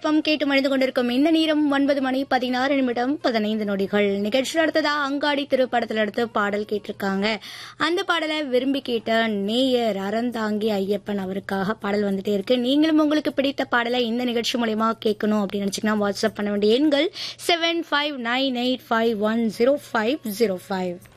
FM கேட்டு மணிந்து கொண்டிருக்கும் இந்த நேரம் 9:16 நிகழ்ச்சி அடுத்ததா அங்காடி திரைப்படத்துல அடுத்து பாடல் கேட்டிருக்காங்க. அந்த பாடலை விரும்பி கேட்ட நேயர் அறந்தாங்கி ஐயப்பன் அவருக்காக பாடல் வந்துட்டே இருக்கு. நீங்களும் உங்களுக்கு பிடித்த பாடலை இந்த நிகழ்ச்சி மூலமா கேட்கணும் அப்படின்னு நினைச்சீங்கன்னா வாட்ஸ்அப் பண்ண வேண்டிய எண்கள் 7598510505.